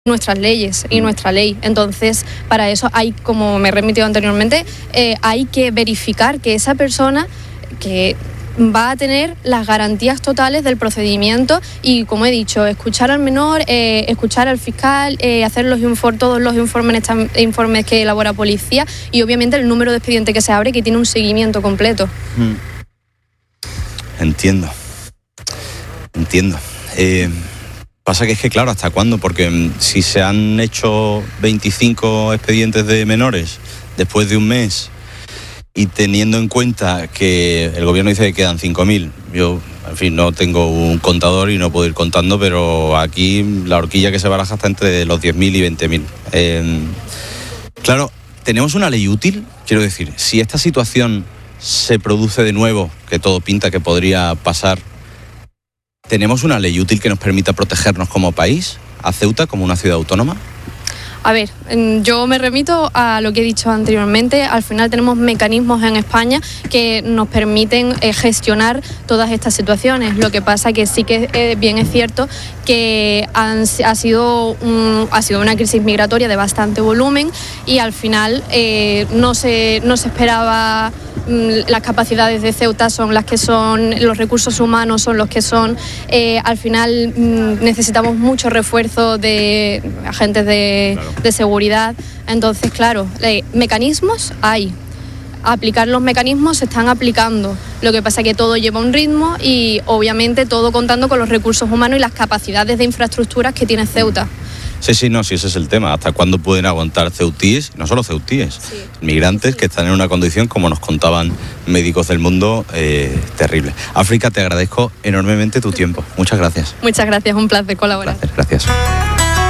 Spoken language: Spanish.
nuestras leyes y nuestra ley. Entonces, para eso hay, como me he remitido anteriormente, hay que verificar que esa persona que va a tener las garantías totales del procedimiento y, como he dicho, escuchar al menor, escuchar al fiscal, hacer todos los informes que elabora policía y obviamente el número de expediente que se abre, que tiene un seguimiento completo. Entiendo. Pasa que es que, claro, ¿hasta cuándo? Porque si se han hecho 25 expedientes de menores después de un mes y teniendo en cuenta que el gobierno dice que quedan 5.000, yo, en fin, no tengo un contador y no puedo ir contando, pero aquí la horquilla que se baraja está entre los 10.000 y 20.000. Claro, ¿tenemos una ley útil? Quiero decir, si esta situación se produce de nuevo, que todo pinta que podría pasar, ¿tenemos una ley útil que nos permita protegernos como país, a Ceuta como una ciudad autónoma? A ver, yo me remito a lo que he dicho anteriormente. Al final tenemos mecanismos en España que nos permiten gestionar todas estas situaciones. Lo que pasa que sí que bien es cierto que ha sido una crisis migratoria de bastante volumen y al final no se esperaba. Las capacidades de Ceuta son las que son, los recursos humanos son los que son. Al final necesitamos mucho refuerzo de agentes de seguridad. Entonces, claro, mecanismos hay. Aplicar los mecanismos se están aplicando. Lo que pasa es que todo lleva un ritmo y obviamente todo contando con los recursos humanos y las capacidades de infraestructuras que tiene Ceuta. Sí, ese es el tema. ¿Hasta cuándo pueden aguantar ceutíes? No solo ceutíes, migrantes que están en una condición, como nos contaban médicos del mundo, terrible. África, te agradezco enormemente tu tiempo. Muchas gracias. Muchas gracias, un placer colaborar. Gracias.